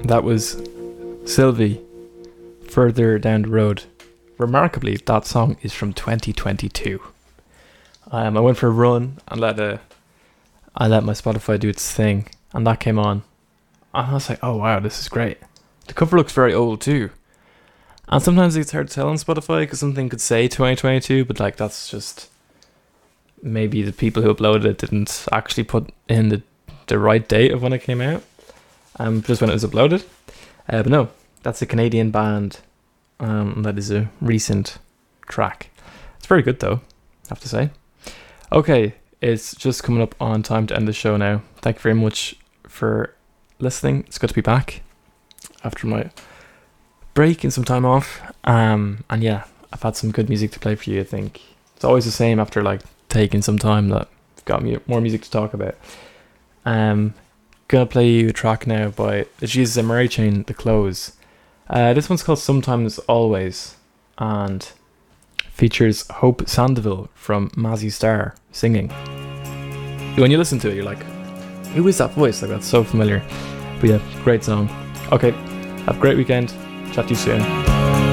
That was Sylvie, Further Down the Road. Remarkably, that song is from 2022. I went for a run and I let my Spotify do its thing, and that came on. And I was like, oh wow, this is great. The cover looks very old too. And sometimes it's hard to tell on Spotify because something could say 2022, but like that's just maybe the people who uploaded it didn't actually put in the right date of when it came out. Just when it was uploaded. But no, that's a Canadian band. That is a recent track. It's very good though, I have to say. Okay, it's just coming up on time to end the show now. Thank you very much for listening. It's good to be back after my break and some time off. And yeah, I've had some good music to play for you, I think. It's always the same after like taking some time that I've got more music to talk about. Gonna play you a track now by the Jesus and Mary Chain, The Close. This one's called Sometimes Always and features Hope Sandeville from Mazzy Star singing. When you listen to it, you're like, who is that voice? Like, that's so familiar. But yeah, great song. Okay, have a great weekend. Chat to you soon.